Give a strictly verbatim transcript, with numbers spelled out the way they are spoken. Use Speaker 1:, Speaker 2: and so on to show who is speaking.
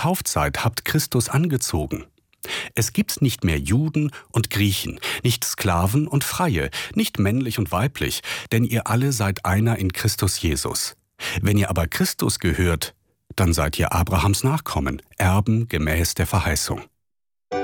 Speaker 1: getauft seid, habt Christus angezogen. Es gibt nicht mehr Juden und Griechen, nicht Sklaven und Freie, nicht männlich und weiblich, denn ihr alle seid einer in Christus Jesus. Wenn ihr aber Christus gehört, dann seid ihr Abrahams Nachkommen, Erben gemäß der Verheißung.